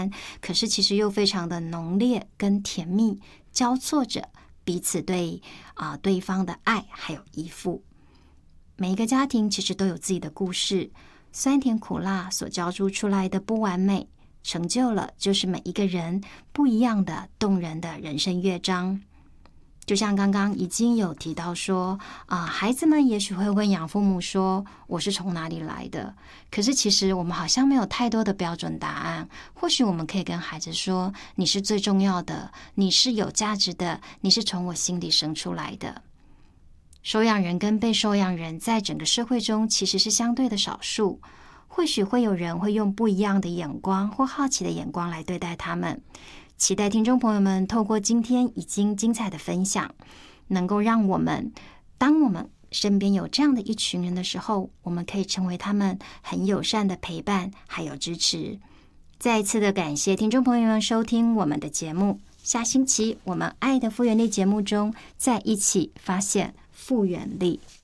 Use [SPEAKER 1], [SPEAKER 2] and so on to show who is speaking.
[SPEAKER 1] 欢，可是其实又非常的浓烈跟甜蜜，交错着彼此对方的爱还有依附。每一个家庭其实都有自己的故事，酸甜苦辣所交织出来的不完美，成就了就是每一个人不一样的动人的人生乐章。就像刚刚已经有提到说孩子们也许会问养父母说我是从哪里来的，可是其实我们好像没有太多的标准答案。或许我们可以跟孩子说，你是最重要的，你是有价值的，你是从我心里生出来的。收养人跟被收养人在整个社会中其实是相对的少数，或许会有人会用不一样的眼光或好奇的眼光来对待他们。期待听众朋友们透过今天已经精彩的分享，能够让我们当我们身边有这样的一群人的时候，我们可以成为他们很友善的陪伴还有支持。再一次的感谢听众朋友们收听我们的节目，下星期我们爱的复原力节目中再一起发现复原力。